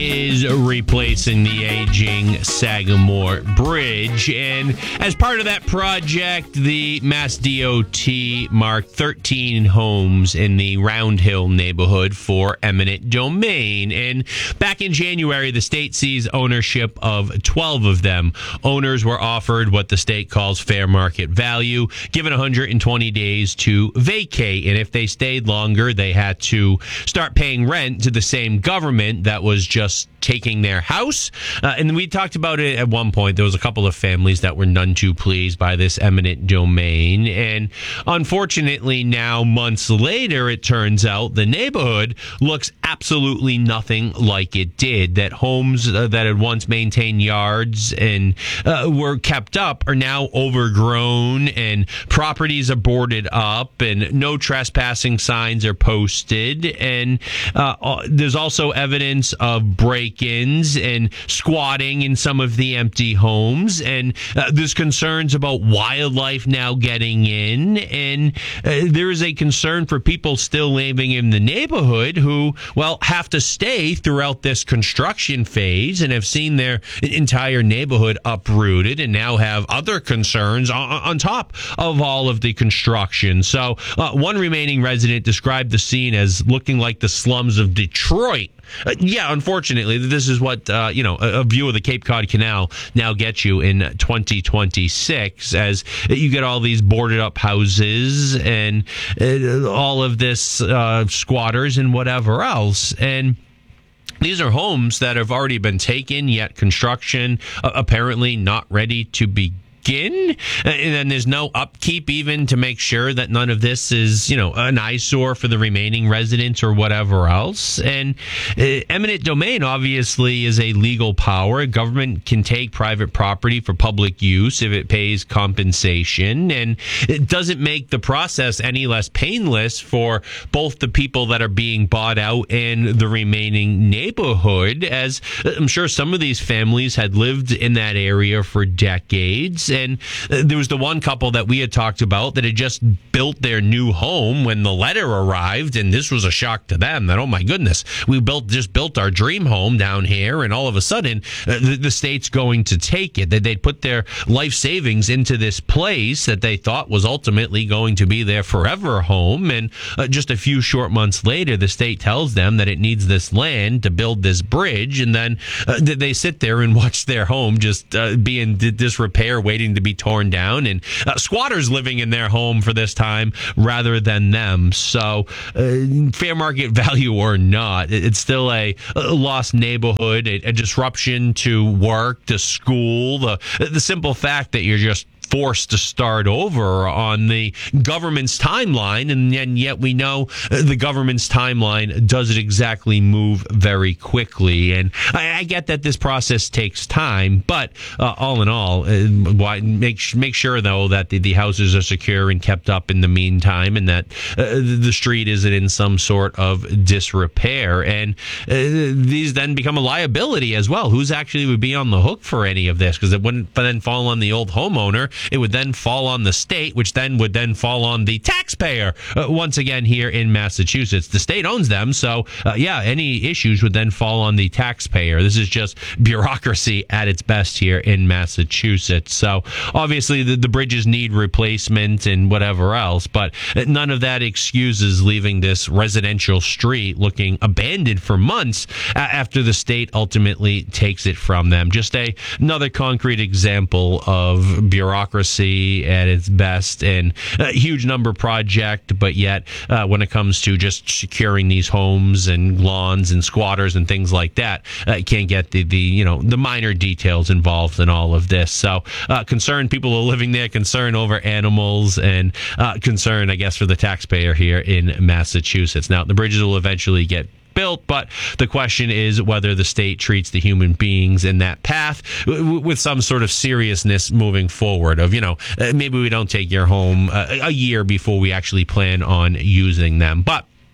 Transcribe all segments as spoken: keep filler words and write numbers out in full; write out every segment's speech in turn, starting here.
is replacing the aging Sagamore Bridge. And as part of that project, the Mass D O T marked thirteen homes in the Round Hill neighborhood for eminent domain. And back in January, the state seized ownership of twelve of them. Owners were offered what the state calls fair market value, given one hundred twenty days to vacate. And if they stayed longer, they had to start paying rent to the same government that was just taking their house. Uh, and we talked about it at one point. There was a couple of families that were none too pleased by this eminent domain. And unfortunately, now months later, it turns out the neighborhood looks absolutely nothing like it did. That homes uh, that had once maintained yards and uh, were kept up are now overgrown, and properties are boarded up, and no trespassing signs are posted. And uh, there's also evidence of break-ins and squatting in some of the empty homes, and uh, there's concerns about wildlife now getting in, and uh, there is a concern for people still living in the neighborhood who, well, have to stay throughout this construction phase and have seen their entire neighborhood uprooted and now have other concerns on, on top of all of the construction. So uh, one remaining resident described the scene as looking like the slums of Detroit. Uh, yeah, unfortunately, this is what, uh, you know, a, a view of the Cape Cod Canal now gets you in twenty twenty-six, as you get all these boarded up houses and uh, all of this uh, squatters and whatever else. And these are homes that have already been taken, yet construction uh, apparently not ready to begin. And then there's no upkeep even to make sure that none of this is, you know, an eyesore for the remaining residents or whatever else. And uh, eminent domain obviously is a legal power. Government can take private property for public use if it pays compensation, and it doesn't make the process any less painless for both the people that are being bought out and the remaining neighborhood, as I'm sure some of these families had lived in that area for decades. And there was the one couple that we had talked about that had just built their new home when the letter arrived, and this was a shock to them that, oh my goodness, we built just built our dream home down here, and all of a sudden uh, the, the state's going to take it. That they'd put their life savings into this place that they thought was ultimately going to be their forever home, and uh, just a few short months later, the state tells them that it needs this land to build this bridge, and then uh, they sit there and watch their home just uh, be in disrepair, waiting to be torn down, and uh, squatters living in their home for this time rather than them. So uh, fair market value or not, it's still a, a lost neighborhood, a, a disruption to work, to school, the the simple fact that you're just forced to start over on the government's timeline, and, and yet we know the government's timeline doesn't exactly move very quickly. And I, I get that this process takes time, but uh, all in all, uh, why, make make sure though that the, the houses are secure and kept up in the meantime, and that uh, the street isn't in some sort of disrepair. And uh, these then become a liability as well. Who's actually would be on the hook for any of this? Because it wouldn't then fall on the old homeowner. It would then fall on the state, which then would then fall on the taxpayer. Uh, once again, here in Massachusetts, the state owns them. So, uh, yeah, any issues would then fall on the taxpayer. This is just bureaucracy at its best here in Massachusetts. So, obviously, the, the bridges need replacement and whatever else, but none of that excuses leaving this residential street looking abandoned for months after the state ultimately takes it from them. Just a another concrete example of bureaucracy at its best, and a huge number project, but yet uh, when it comes to just securing these homes and lawns and squatters and things like that, uh, you can't get the, the you know the minor details involved in all of this. So uh, concerned people are living there, concern over animals, and uh, concern, I guess, for the taxpayer here in Massachusetts. Now, the bridges will eventually get built, but the question is whether the state treats the human beings in that path w- with some sort of seriousness moving forward of, you know, uh, maybe we don't take your home uh, a year before we actually plan on using them. But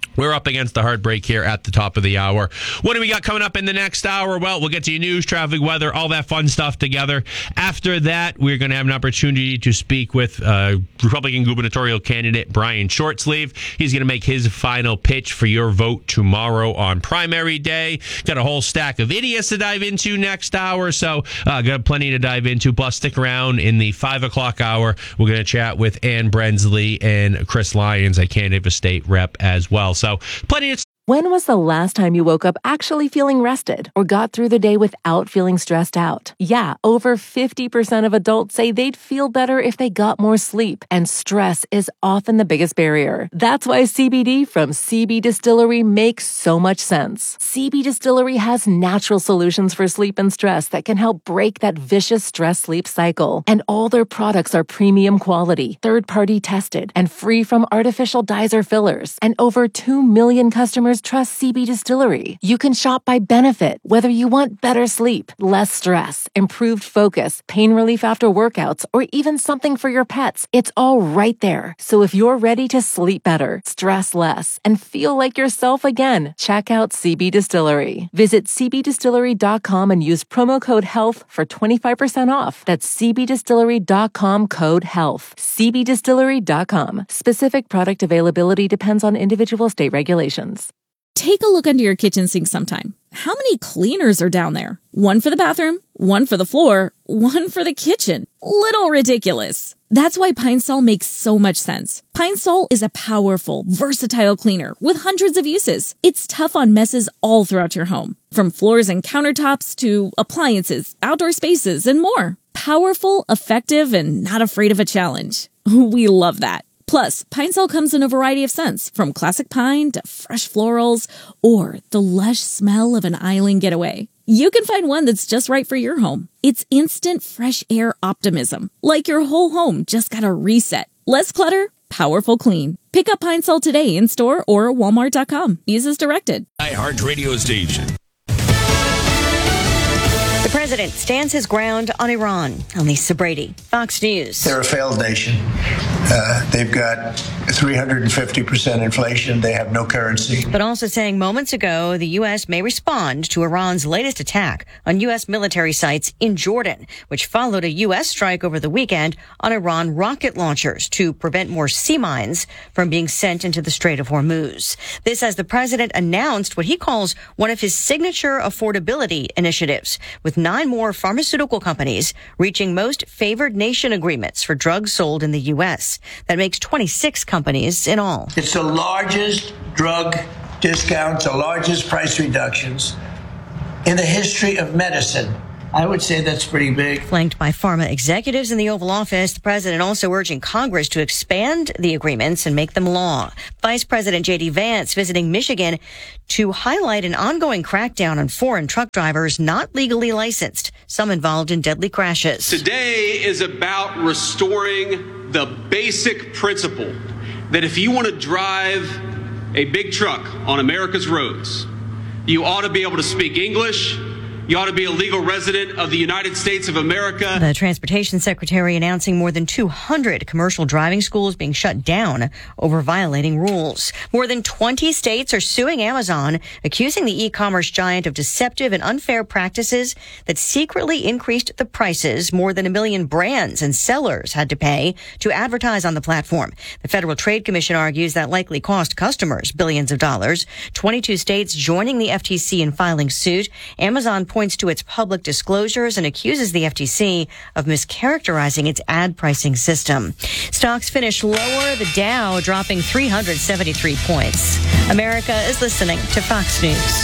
We're up against the hard break here at the top of the hour. What do we got coming up in the next hour? Well, we'll get to your news, traffic, weather, all that fun stuff together. After that, we're going to have an opportunity to speak with uh, Republican gubernatorial candidate Brian Shortsleeve. He's going to make his final pitch for your vote tomorrow on primary day. Got a whole stack of idiots to dive into next hour, so uh, got plenty to dive into. Plus, stick around in the five o'clock hour. We're going to chat with Ann Brensley and Chris Lyons, a candidate for state rep as well. So plenty of. When was the last time you woke up actually feeling rested or got through the day without feeling stressed out? Yeah, over fifty percent of adults say they'd feel better if they got more sleep, and stress is often the biggest barrier. That's why C B D from C B Distillery makes so much sense. C B Distillery has natural solutions for sleep and stress that can help break that vicious stress-sleep cycle. And all their products are premium quality, third-party tested, and free from artificial dyes or fillers. And over two million customers trust C B Distillery. You can shop by benefit, whether you want better sleep, less stress, improved focus, pain relief after workouts, or even something for your pets. It's all right there. So if you're ready to sleep better, stress less, and feel like yourself again, check out C B Distillery. Visit c b distillery dot com and use promo code HEALTH for twenty-five percent off. That's c b distillery dot com code HEALTH. c b distillery dot com. Specific product availability depends on individual state regulations. Take a look under your kitchen sink sometime. How many cleaners are down there? One for the bathroom, one for the floor, one for the kitchen. Little ridiculous. That's why Pine Sol makes so much sense. Pine Sol is a powerful, versatile cleaner with hundreds of uses. It's tough on messes all throughout your home, from floors and countertops to appliances, outdoor spaces, and more. Powerful, effective, and not afraid of a challenge. We love that. Plus, Pine Sol comes in a variety of scents, from classic pine to fresh florals, or the lush smell of an island getaway. You can find one that's just right for your home. It's instant fresh air optimism, like your whole home just got a reset. Less clutter, powerful clean. Pick up Pine Sol today in store or walmart dot com. Use as directed. iHeart Radio Station. The president stands his ground on Iran. Lisa Brady, Fox News. They're a failed nation. Uh, they've got three hundred fifty percent inflation. They have no currency. But also saying moments ago, the U S may respond to Iran's latest attack on U S military sites in Jordan, which followed a U S strike over the weekend on Iran rocket launchers to prevent more sea mines from being sent into the Strait of Hormuz. This as the president announced what he calls one of his signature affordability initiatives, with nine more pharmaceutical companies reaching most favored nation agreements for drugs sold in the U S. That makes twenty-six companies in all. It's the largest drug discounts, the largest price reductions in the history of medicine. I would say that's pretty big. Flanked by pharma executives in the Oval Office, the president also urging Congress to expand the agreements and make them law. Vice President J D Vance visiting Michigan to highlight an ongoing crackdown on foreign truck drivers not legally licensed, some involved in deadly crashes. Today is about restoring the basic principle that if you want to drive a big truck on America's roads, you ought to be able to speak English. You ought to be a legal resident of the United States of America. The Transportation Secretary announcing more than two hundred commercial driving schools being shut down over violating rules. More than twenty states are suing Amazon, accusing the e-commerce giant of deceptive and unfair practices that secretly increased the prices more than a million brands and sellers had to pay to advertise on the platform. The Federal Trade Commission argues that likely cost customers billions of dollars. twenty-two states joining the F T C in filing suit. Amazon points to its public disclosures and accuses the F T C of mischaracterizing its ad pricing system. Stocks finished lower, the Dow dropping three hundred seventy-three points. America is listening to Fox News.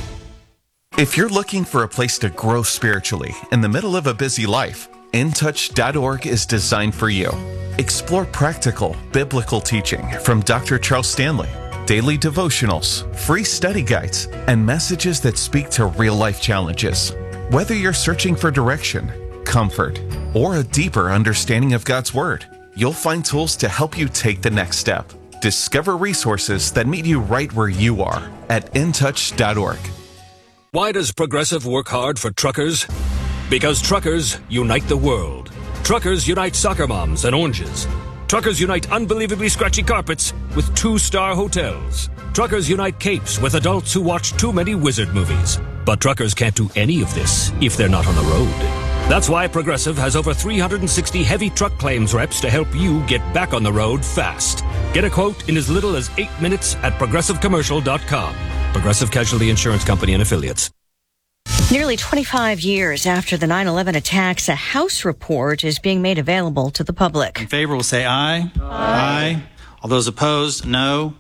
If you're looking for a place to grow spiritually in the middle of a busy life, in touch dot org is designed for you. Explore practical, biblical teaching from Doctor Charles Stanley, daily devotionals, free study guides, and messages that speak to real-life challenges. Whether you're searching for direction, comfort, or a deeper understanding of God's Word, you'll find tools to help you take the next step. Discover resources that meet you right where you are at in touch dot org. Why does Progressive work hard for truckers? Because truckers unite the world. Truckers unite soccer moms and oranges. Truckers unite unbelievably scratchy carpets with two-star hotels. Truckers unite capes with adults who watch too many wizard movies. But truckers can't do any of this if they're not on the road. That's why Progressive has over three hundred sixty heavy truck claims reps to help you get back on the road fast. Get a quote in as little as eight minutes at progressive commercial dot com. Progressive Casualty Insurance Company and Affiliates. Nearly twenty-five years after the nine eleven attacks, a House report is being made available to the public. In favor will say aye. Aye. Aye. All those opposed, no.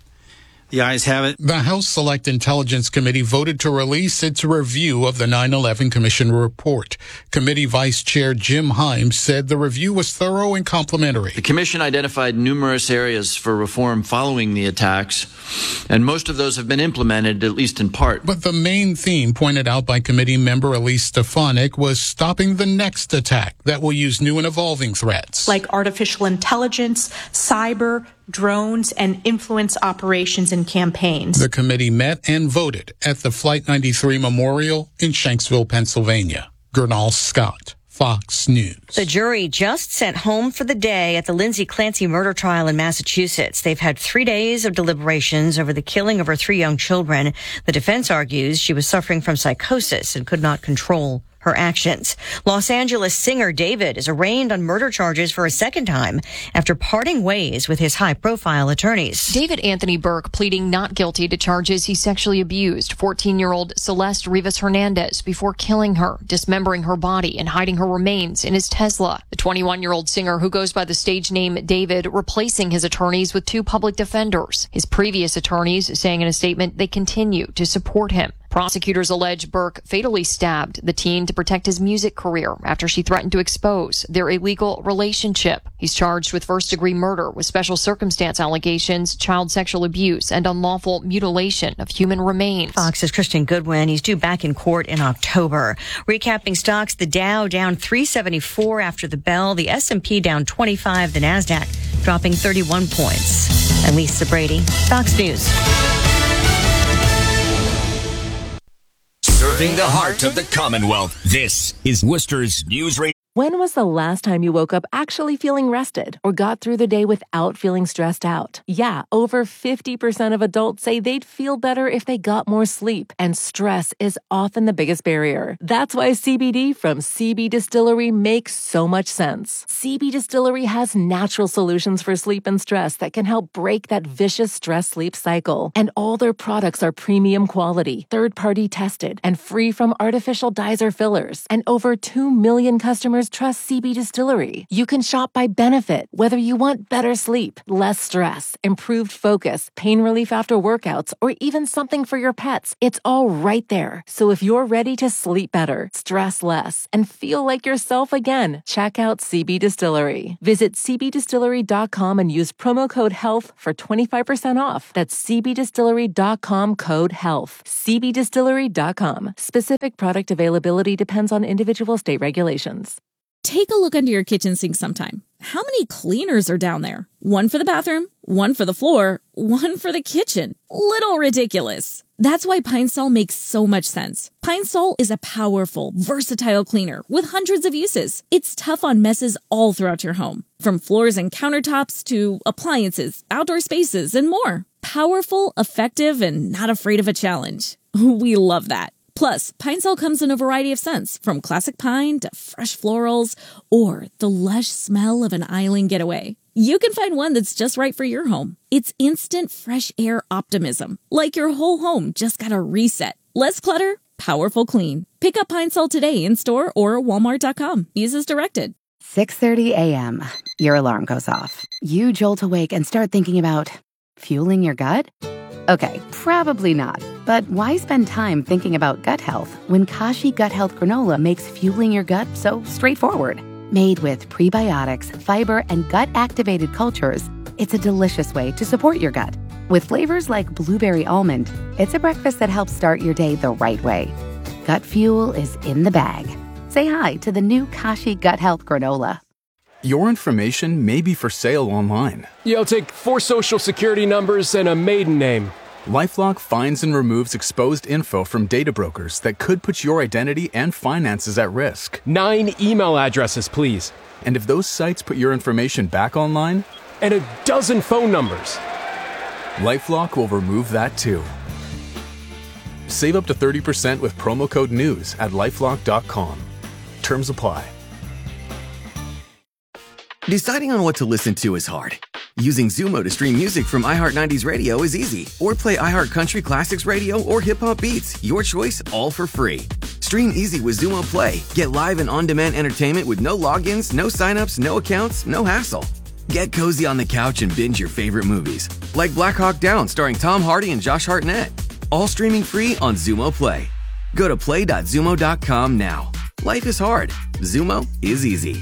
The ayes have it. The House Select Intelligence Committee voted to release its review of the nine eleven Commission report. Committee Vice Chair Jim Himes said the review was thorough and complimentary. The Commission identified numerous areas for reform following the attacks, and most of those have been implemented, at least in part. But the main theme pointed out by committee member Elise Stefanik was stopping the next attack that will use new and evolving threats. Like artificial intelligence, cyber, drones, and influence operations and campaigns. The committee met and voted at the Flight ninety-three Memorial in Shanksville, Pennsylvania. Gernal Scott, Fox News. The jury just sent home for the day at the Lindsay Clancy murder trial in Massachusetts. They've had three days of deliberations over the killing of her three young children. The defense argues she was suffering from psychosis and could not control her actions. Los Angeles singer David is arraigned on murder charges for a second time after parting ways with his high-profile attorneys. David Anthony Burke pleading not guilty to charges he sexually abused fourteen-year-old Celeste Rivas Hernandez before killing her, dismembering her body, and hiding her remains in his Tesla. The twenty-one-year-old singer, who goes by the stage name David, replacing his attorneys with two public defenders. His previous attorneys saying in a statement they continue to support him. Prosecutors allege Burke fatally stabbed the teen to protect his music career after she threatened to expose their illegal relationship. He's charged with first-degree murder with special circumstance allegations, child sexual abuse, and unlawful mutilation of human remains. Fox's Christian Goodwin. He's due back in court in October. Recapping stocks, the Dow down three seventy-four after the bell, the S and P down twenty-five, the NASDAQ dropping thirty-one points. And Lisa Brady, Fox News. Serving the heart of the Commonwealth. This is Worcester's News Radio. When was the last time you woke up actually feeling rested or got through the day without feeling stressed out? Yeah, over fifty percent of adults say they'd feel better if they got more sleep, and stress is often the biggest barrier. That's why C B D from C B Distillery makes so much sense. C B Distillery has natural solutions for sleep and stress that can help break that vicious stress-sleep cycle. And all their products are premium quality, third-party tested, and free from artificial dyes or fillers. And over two million customers trust C B Distillery. You can shop by benefit, whether you want better sleep, less stress, improved focus, pain relief after workouts, or even something for your pets. It's all right there. So if you're ready to sleep better, stress less, and feel like yourself again, check out C B Distillery. Visit c b distillery dot com and use promo code HEALTH for twenty-five percent off. That's c b distillery dot com code HEALTH. c b distillery dot com. Specific product availability depends on individual state regulations. Take a look under your kitchen sink sometime. How many cleaners are down there? One for the bathroom, one for the floor, one for the kitchen. Little ridiculous. That's why Pine Sol makes so much sense. Pine Sol is a powerful, versatile cleaner with hundreds of uses. It's tough on messes all throughout your home, from floors and countertops to appliances, outdoor spaces, and more. Powerful, effective, and not afraid of a challenge. We love that. Plus, Pine Sol comes in a variety of scents, from classic pine to fresh florals or the lush smell of an island getaway. You can find one that's just right for your home. It's instant fresh air optimism, like your whole home just got a reset. Less clutter, powerful clean. Pick up Pine Sol today in store or walmart dot com. Use as directed. six thirty a.m. Your alarm goes off. You jolt awake and start thinking about fueling your gut? Okay, probably not. But why spend time thinking about gut health when Kashi Gut Health Granola makes fueling your gut so straightforward? Made with prebiotics, fiber, and gut-activated cultures, it's a delicious way to support your gut. With flavors like blueberry almond, it's a breakfast that helps start your day the right way. Gut fuel is in the bag. Say hi to the new Kashi Gut Health Granola. Your information may be for sale online. Yeah, I'll take four social security numbers and a maiden name. LifeLock finds and removes exposed info from data brokers that could put your identity and finances at risk. Nine email addresses, please. And if those sites put your information back online? And a dozen phone numbers. LifeLock will remove that too. Save up to thirty percent with promo code NEWS at lifelock dot com. Terms apply. Deciding on what to listen to is hard. Using Zumo to stream music from iHeart nineties Radio is easy. Or play iHeart Country Classics Radio or Hip Hop Beats. Your choice, all for free. Stream easy with Zumo Play. Get live and on-demand entertainment with no logins, no signups, no accounts, no hassle. Get cozy on the couch and binge your favorite movies. Like Black Hawk Down starring Tom Hardy and Josh Hartnett. All streaming free on Zumo Play. Go to play dot zumo dot com now. Life is hard. Zumo is easy.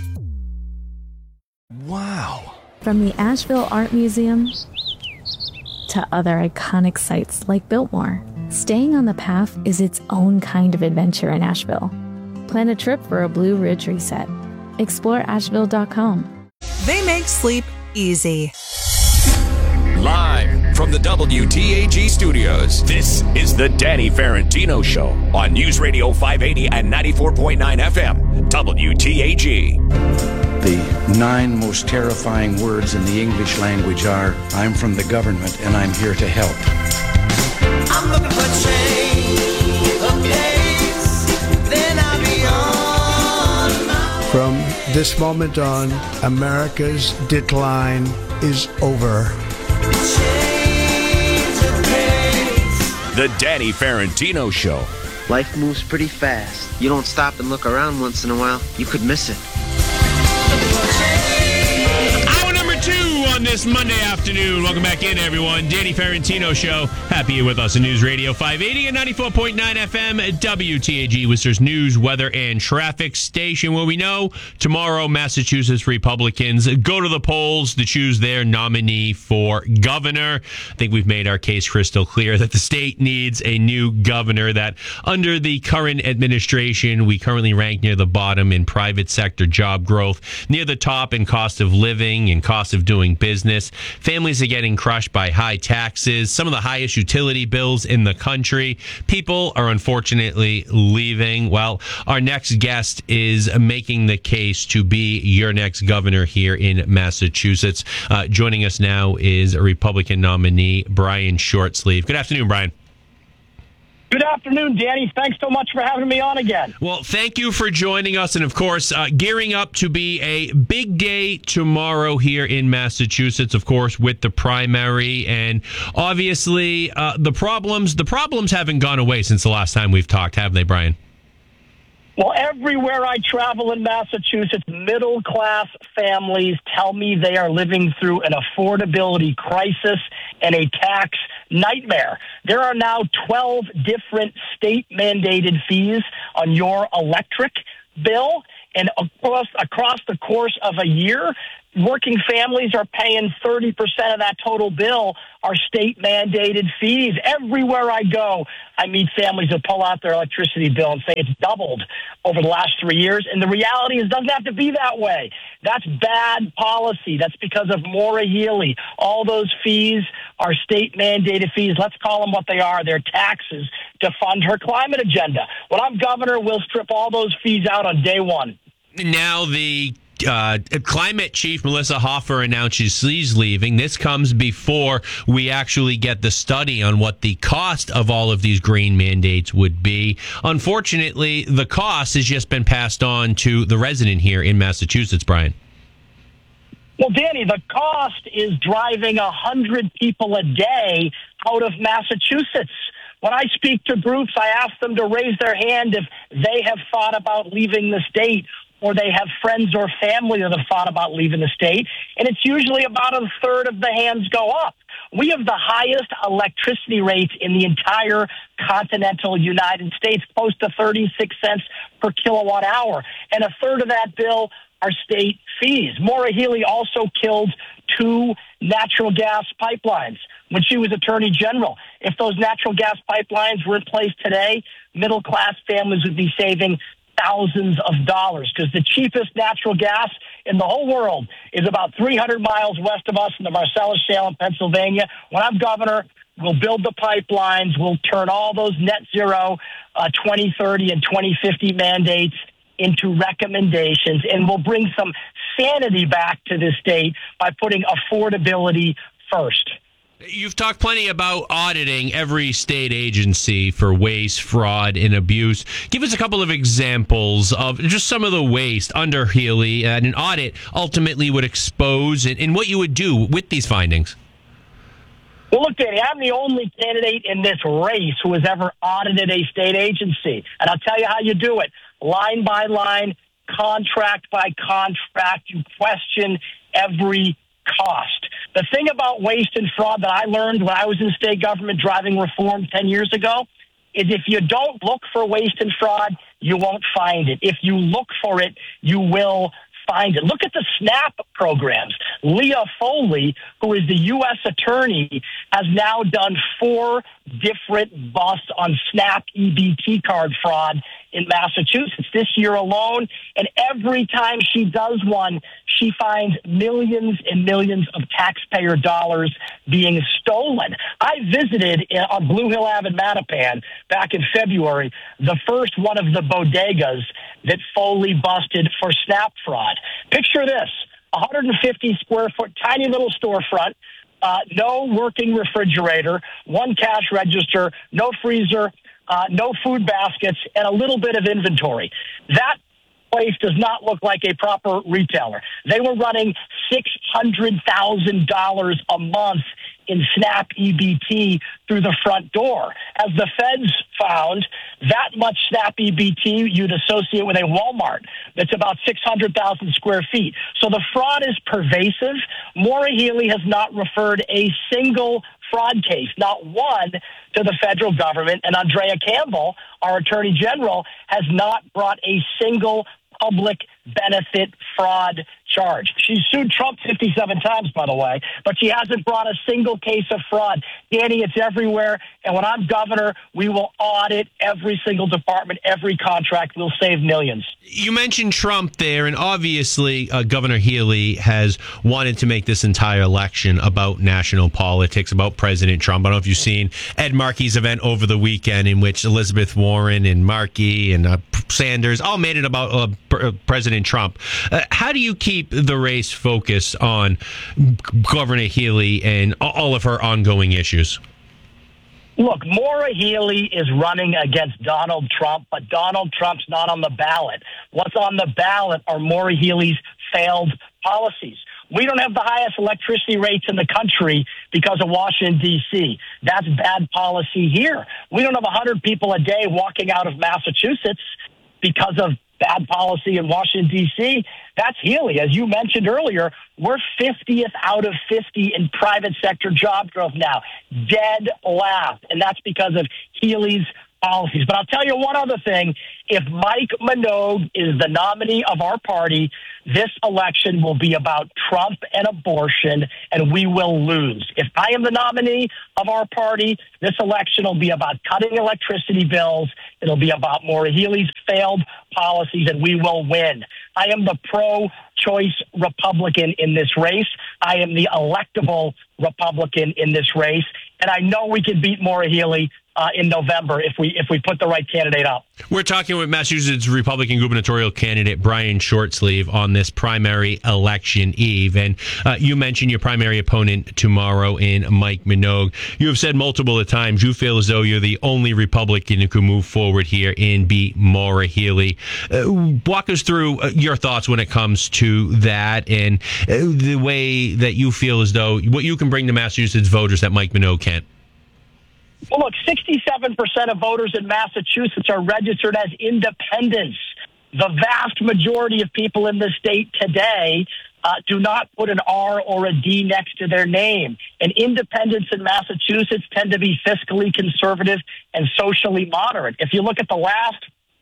Wow. From the Asheville Art Museum to other iconic sites like Biltmore, staying on the path is its own kind of adventure in Asheville. Plan a trip for a Blue Ridge reset. Explore asheville dot com. They make sleep easy. Live from the W T A G studios, this is the Danny Ferentino Show on News Radio five eighty and ninety-four point nine F M, W T A G. The nine most terrifying words in the English language are, I'm from the government and I'm here to help. I'm looking for change of pace, then I'll be on my way. From this moment on, America's decline is over. The Danny Ferentino Show. Life moves pretty fast. You don't stop and look around once in a while, you could miss it. Hour number two on this Monday afternoon. Welcome back in, everyone. Danny Ferentino Show. Happy you're with us on News Radio five eighty and ninety-four point nine F M, W T A G, Worcester's news, weather, and traffic station, where we know tomorrow Massachusetts Republicans go to the polls to choose their nominee for governor. I think we've made our case crystal clear that the state needs a new governor, that under the current administration, we currently rank near the bottom in private sector job growth, near the top in cost of living and cost of doing business. Families are getting crushed by high taxes, some of the highest utility bills in the country. People are unfortunately leaving. Well, our next guest is making the case to be your next governor here in Massachusetts. Uh, joining us now is a Republican nominee, Brian Shortsleeve. Good afternoon, Brian. Good afternoon, Danny. Thanks so much for having me on again. Well, thank you for joining us. And, of course, uh, gearing up to be a big day tomorrow here in Massachusetts, of course, with the primary. And obviously, uh, the problems the problems haven't gone away since the last time we've talked, have they, Brian? Well, everywhere I travel in Massachusetts, middle-class families tell me they are living through an affordability crisis and a tax nightmare. There are now twelve different state-mandated fees on your electric bill, and across, across the course of a year, working families are paying thirty percent of that total bill are state-mandated fees. Everywhere I go, I meet families that pull out their electricity bill and say it's doubled over the last three years. And the reality is it doesn't have to be that way. That's bad policy. That's because of Maura Healey. All those fees are state-mandated fees. Let's call them what they are. They're taxes to fund her climate agenda. When I'm governor, we'll strip all those fees out on day one. Now the Uh, climate chief Melissa Hoffer announces she's leaving. This comes before we actually get the study on what the cost of all of these green mandates would be. Unfortunately, the cost has just been passed on to the resident here in Massachusetts, Brian. Well, Danny, the cost is driving one hundred people a day out of Massachusetts. When I speak to groups, I ask them to raise their hand if they have thought about leaving the state, or they have friends or family that have thought about leaving the state, and it's usually about a third of the hands go up. We have the highest electricity rates in the entire continental United States, close to thirty-six cents per kilowatt hour, and a third of that bill are state fees. Maura Healey also killed two natural gas pipelines when she was Attorney General. If those natural gas pipelines were in place today, middle-class families would be saving thousands of dollars, because the cheapest natural gas in the whole world is about three hundred miles west of us in the Marcellus Shale in Pennsylvania. When I'm governor, we'll build the pipelines. We'll turn all those net zero uh, twenty thirty and twenty fifty mandates into recommendations, and we'll bring some sanity back to this state by putting affordability first. You've talked plenty about auditing every state agency for waste, fraud, and abuse. Give us a couple of examples of just some of the waste under Healey that an audit ultimately would expose, and, and what you would do with these findings. Well, look, Danny, I'm the only candidate in this race who has ever audited a state agency. And I'll tell you how you do it. Line by line, contract by contract, you question every cost. The thing about waste and fraud that I learned when I was in state government driving reform ten years ago is if you don't look for waste and fraud, you won't find it. If you look for it, you will find it. Look at the SNAP programs. Leah Foley, who is the U S attorney, has now done four different busts on SNAP E B T card fraud in Massachusetts this year alone. And every time she does one, she finds millions and millions of taxpayer dollars being stolen. I visited on Blue Hill Ave in Mattapan back in February, the first one of the bodegas that Foley busted for SNAP fraud. Picture this, one hundred fifty square foot, tiny little storefront, uh, no working refrigerator, one cash register, no freezer, uh, no food baskets, and a little bit of inventory. That place does not look like a proper retailer. They were running six hundred thousand dollars a month in SNAP E B T through the front door. As the feds found, that much SNAP E B T you'd associate with a Walmart that's about six hundred thousand square feet. So the fraud is pervasive. Maura Healey has not referred a single fraud case, not one, to the federal government. And Andrea Campbell, our attorney general, has not brought a single public benefit fraud charge. She's sued Trump fifty-seven times, by the way, but she hasn't brought a single case of fraud. Danny, it's everywhere. And when I'm governor, we will audit every single department, every contract. We'll save millions. You mentioned Trump there, and obviously uh, Governor Healey has wanted to make this entire election about national politics, about President Trump. I don't know if you've seen Ed Markey's event over the weekend in which Elizabeth Warren and Markey and uh, Sanders all made it about uh, pr- President Trump. Uh, how do you keep the race focused on Governor Healey and all of her ongoing issues? Look, Maura Healey is running against Donald Trump, but Donald Trump's not on the ballot. What's on the ballot are Maura Healey's failed policies. We don't have the highest electricity rates in the country because of Washington, D C. That's bad policy here. We don't have one hundred people a day walking out of Massachusetts because of bad policy in Washington, D C. That's Healey. As you mentioned earlier, we're fiftieth out of fifty in private sector job growth now. Dead last. And that's because of Healey's policies. But I'll tell you one other thing. If Mike Minogue is the nominee of our party, this election will be about Trump and abortion, and we will lose. If I am the nominee of our party, this election will be about cutting electricity bills. It'll be about Maura Healey's failed policies, and we will win. I am the pro-choice Republican in this race. I am the electable Republican in this race, and I know we can beat Maura Healey Uh, in November if we if we put the right candidate up. We're talking with Massachusetts Republican gubernatorial candidate Brian Shortsleeve on this primary election eve. And uh, you mentioned your primary opponent tomorrow in Mike Minogue. You have said multiple times you feel as though you're the only Republican who can move forward here and beat Maura Healey. Uh, walk us through uh, your thoughts when it comes to that and uh, the way that you feel as though what you can bring to Massachusetts voters that Mike Minogue can't. Well, look, sixty-seven percent of voters in Massachusetts are registered as independents. The vast majority of people in the state today uh, do not put an R or a D next to their name. And independents in Massachusetts tend to be fiscally conservative and socially moderate. If you look at the last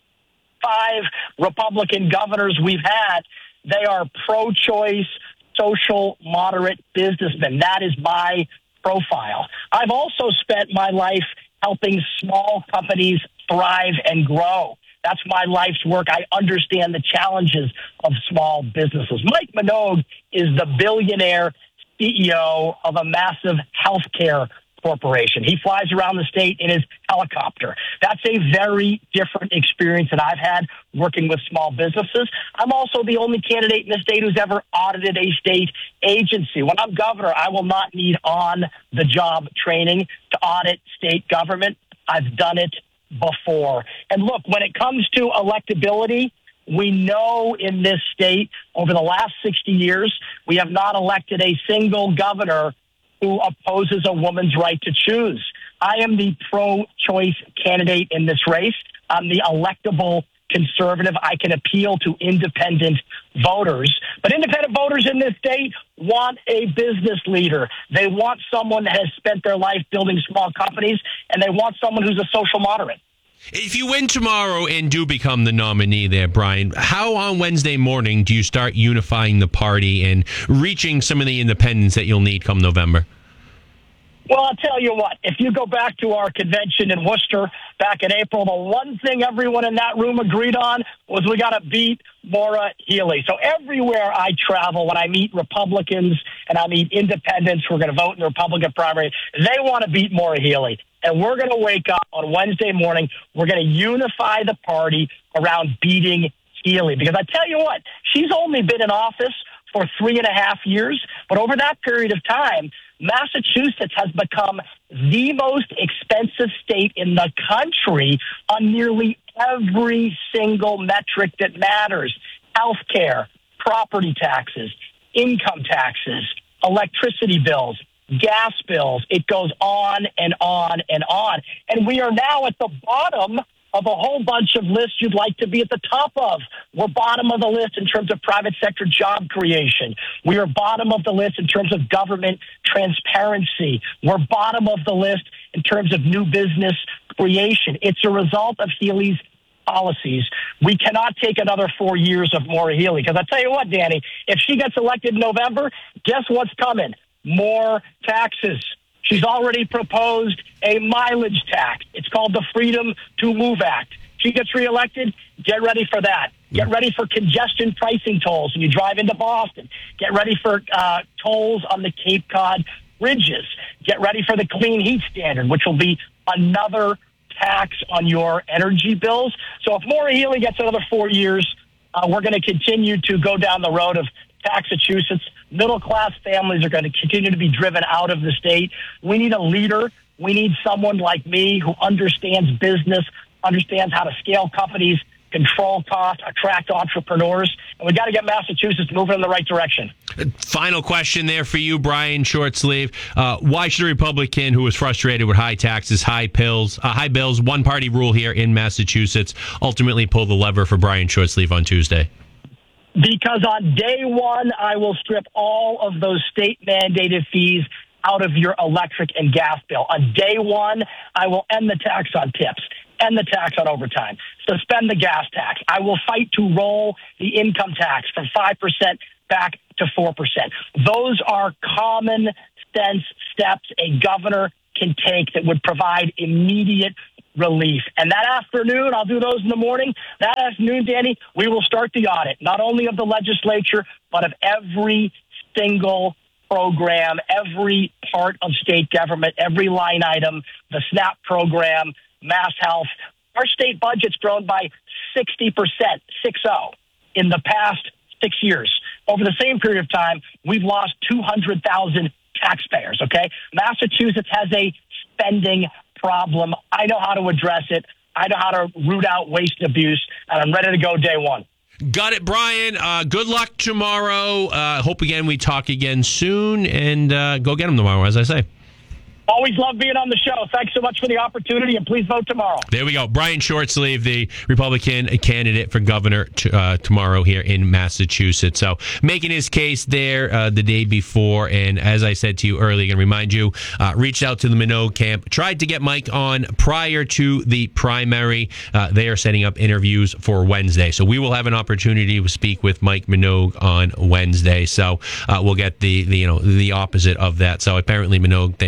five Republican governors we've had, they are pro-choice, social, moderate businessmen. That is my profile. I've also spent my life helping small companies thrive and grow. That's my life's work. I understand the challenges of small businesses. Mike Minogue is the billionaire C E O of a massive healthcare corporation. He flies around the state in his helicopter. That's a very different experience that I've had working with small businesses. I'm also the only candidate in the state who's ever audited a state agency. When I'm governor, I will not need on-the-job training to audit state government. I've done it before. And look, when it comes to electability, we know in this state over the last sixty years, we have not elected a single governor who opposes a woman's right to choose. I am the pro-choice candidate in this race. I'm the electable conservative. I can appeal to independent voters. But independent voters in this state want a business leader. They want someone that has spent their life building small companies, and they want someone who's a social moderate. If you win tomorrow and do become the nominee there, Brian, how on Wednesday morning do you start unifying the party and reaching some of the independents that you'll need come November? Well, I'll tell you what, if you go back to our convention in Worcester back in April, the one thing everyone in that room agreed on was we got to beat Maura Healey. So everywhere I travel, when I meet Republicans and I meet independents who are going to vote in the Republican primary, they want to beat Maura Healey. And we're going to wake up on Wednesday morning, we're going to unify the party around beating Healey. Because I tell you what, she's only been in office for three and a half years, but over that period of time, Massachusetts has become the most expensive state in the country on nearly every single metric that matters. Healthcare, property taxes, income taxes, electricity bills, gas bills. It goes on and on and on. And we are now at the bottom of a whole bunch of lists you'd like to be at the top of. We're bottom of the list in terms of private sector job creation. We are bottom of the list in terms of government transparency. We're bottom of the list in terms of new business creation. It's a result of Healey's policies. We cannot take another four years of Maura Healey. Because I tell you what, Danny, if she gets elected in November, guess what's coming? More taxes. She's already proposed a mileage tax. It's called the Freedom to Move Act. She gets reelected, get ready for that. Get ready for congestion pricing tolls when you drive into Boston. Get ready for uh, tolls on the Cape Cod bridges. Get ready for the clean heat standard, which will be another tax on your energy bills. So if Maura Healey gets another four years, uh, we're going to continue to go down the road of Massachusetts. Middle-class families are going to continue to be driven out of the state. We need a leader. We need someone like me who understands business, understands how to scale companies, control costs, attract entrepreneurs, and we got to get Massachusetts moving in the right direction. Final question there for you, Brian Shortsleeve. Uh, why should a Republican who is frustrated with high taxes, high pills, uh, high bills, one-party rule here in Massachusetts, ultimately pull the lever for Brian Shortsleeve on Tuesday? Because on day one, I will strip all of those state-mandated fees out of your electric and gas bill. On day one, I will end the tax on tips, end the tax on overtime, suspend the gas tax. I will fight to roll the income tax from five percent back to four percent. Those are common sense steps a governor can take that would provide immediate relief. And that afternoon, I'll do those in the morning. That afternoon, Danny, we will start the audit, not only of the legislature, but of every single program, every part of state government, every line item, the SNAP program, Mass Health. Our state budget's grown by sixty percent, six oh, in the past six years. Over the same period of time, we've lost two hundred thousand taxpayers, okay? Massachusetts has a spending problem. I know how to address it. I know how to root out waste and abuse, and I'm ready to go day one. Got it, Brian. Uh, good luck tomorrow. Uh, hope again we talk again soon, and uh, go get them tomorrow, as I say. Always love being on the show. Thanks so much for the opportunity, and please vote tomorrow. There we go. Brian Shortsleeve, the Republican candidate for governor t- uh, tomorrow here in Massachusetts. So making his case there uh, the day before. And as I said to you earlier, and remind you, uh, reached out to the Minogue camp, tried to get Mike on prior to the primary. Uh, they are setting up interviews for Wednesday. So we will have an opportunity to speak with Mike Minogue on Wednesday. So uh, we'll get the, the, you know, the opposite of that. So apparently Minogue thinks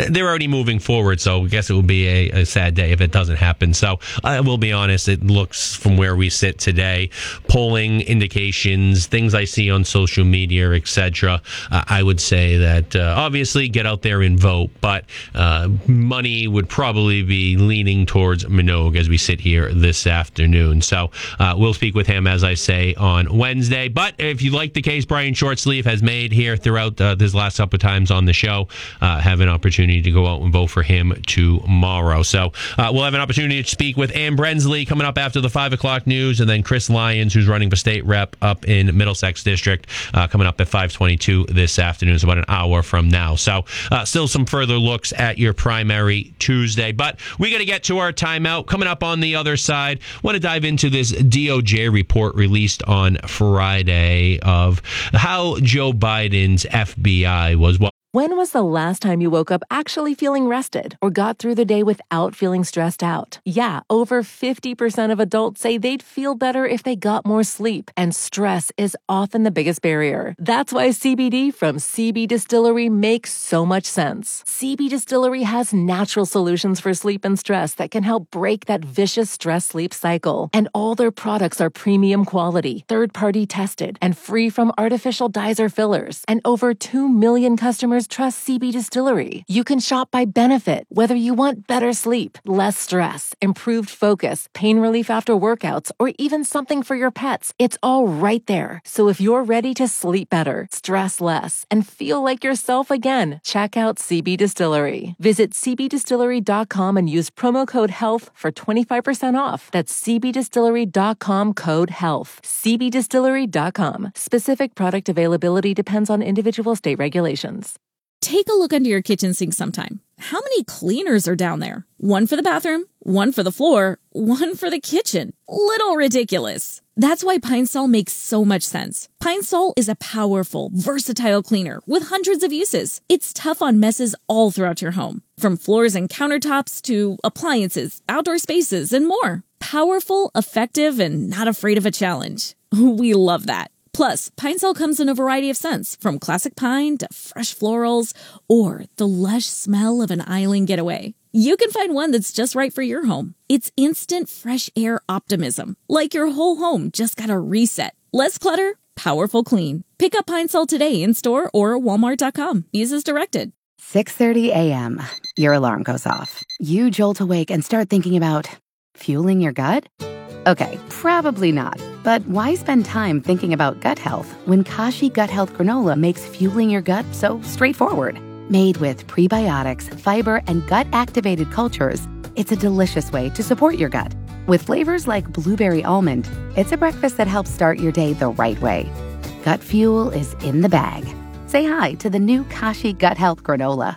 they're already moving forward, so I guess it will be a, a sad day if it doesn't happen. So I will be honest, it looks from where we sit today, polling indications, things I see on social media, et cetera. Uh, I would say that uh, obviously get out there and vote, but uh, money would probably be leaning towards Minogue as we sit here this afternoon. So uh, we'll speak with him, as I say, on Wednesday. But if you like the case Brian Shortsleeve has made here throughout uh, this last couple of times on the show, uh, have an opportunity to go out and vote for him tomorrow. So uh, we'll have an opportunity to speak with Ann Brensley coming up after the five o'clock news, and then Chris Lyons, who's running for state rep up in Middlesex District, uh, coming up at five twenty-two this afternoon. It's about an hour from now. So uh, still some further looks at your primary Tuesday. But we got to get to our timeout. Coming up on the other side, want to dive into this D O J report released on Friday of how Joe Biden's F B I was. When was the last time you woke up actually feeling rested or got through the day without feeling stressed out? Yeah, over fifty percent of adults say they'd feel better if they got more sleep, and stress is often the biggest barrier. That's why C B D from C B Distillery makes so much sense. C B Distillery has natural solutions for sleep and stress that can help break that vicious stress-sleep cycle. And all their products are premium quality, third-party tested, and free from artificial dyes or fillers. And over two million customers trust C B Distillery. You can shop by benefit, whether you want better sleep, less stress, improved focus, pain relief after workouts, or even something for your pets. It's all right there. So if you're ready to sleep better, stress less, and feel like yourself again, check out C B Distillery. Visit c b distillery dot com and use promo code HEALTH for twenty-five percent off. That's c b distillery dot com code HEALTH. c b distillery dot com. Specific product availability depends on individual state regulations. Take a look under your kitchen sink sometime. How many cleaners are down there? One for the bathroom, one for the floor, one for the kitchen. Little ridiculous. That's why Pine Sol makes so much sense. Pine Sol is a powerful, versatile cleaner with hundreds of uses. It's tough on messes all throughout your home, from floors and countertops to appliances, outdoor spaces, and more. Powerful, effective, and not afraid of a challenge. We love that. Plus, Pine Sol comes in a variety of scents, from classic pine to fresh florals, or the lush smell of an island getaway. You can find one that's just right for your home. It's instant fresh air optimism, like your whole home just got a reset. Less clutter, powerful clean. Pick up Pine Sol today in store or walmart dot com. Use as directed. six thirty a.m. Your alarm goes off. You jolt awake and start thinking about fueling your gut? Okay, probably not. But why spend time thinking about gut health when Kashi Gut Health Granola makes fueling your gut so straightforward? Made with prebiotics, fiber, and gut-activated cultures, it's a delicious way to support your gut. With flavors like blueberry almond, it's a breakfast that helps start your day the right way. Gut fuel is in the bag. Say hi to the new Kashi Gut Health Granola.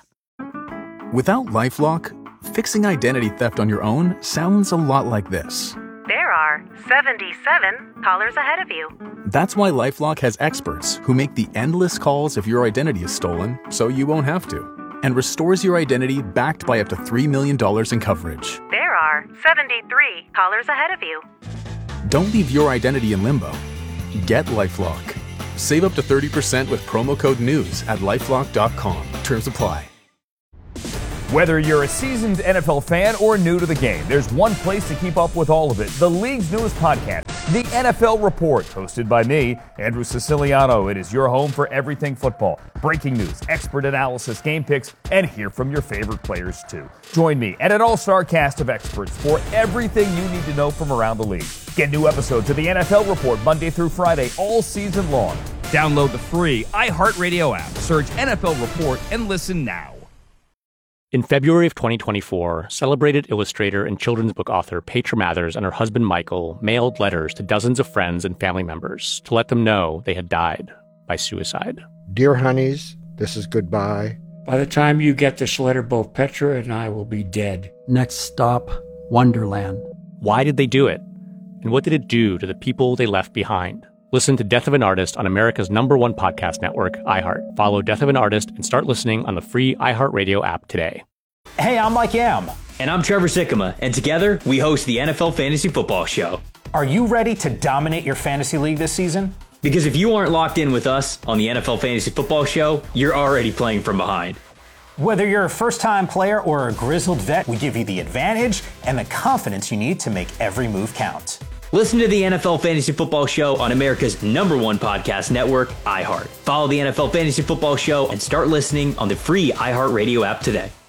Without LifeLock, fixing identity theft on your own sounds a lot like this. There are seventy-seven callers ahead of you. That's why LifeLock has experts who make the endless calls if your identity is stolen, so you won't have to, and restores your identity backed by up to three million dollars in coverage. There are seventy-three callers ahead of you. Don't leave your identity in limbo. Get LifeLock. Save up to thirty percent with promo code NEWS at lifelock dot com. Terms apply. Whether you're a seasoned N F L fan or new to the game, there's one place to keep up with all of it. The league's newest podcast, The N F L Report, hosted by me, Andrew Siciliano. It is your home for everything football. Breaking news, expert analysis, game picks, and hear from your favorite players too. Join me and an all-star cast of experts for everything you need to know from around the league. Get new episodes of The N F L Report Monday through Friday all season long. Download the free iHeartRadio app, search N F L Report, and listen now. In February of twenty twenty-four, celebrated illustrator and children's book author Petra Mathers and her husband Michael mailed letters to dozens of friends and family members to let them know they had died by suicide. Dear honeys, this is goodbye. By the time you get this letter, both Petra and I will be dead. Next stop, Wonderland. Why did they do it? And what did it do to the people they left behind? Listen to Death of an Artist on America's number one podcast network, iHeart. Follow Death of an Artist and start listening on the free iHeartRadio app today. Hey, I'm Mike Yam. And I'm Trevor Sikkema. And together, we host the N F L Fantasy Football Show. Are you ready to dominate your fantasy league this season? Because if you aren't locked in with us on the N F L Fantasy Football Show, you're already playing from behind. Whether you're a first-time player or a grizzled vet, we give you the advantage and the confidence you need to make every move count. Listen to the N F L Fantasy Football Show on America's number one podcast network, iHeart. Follow the N F L Fantasy Football Show and start listening on the free iHeartRadio app today.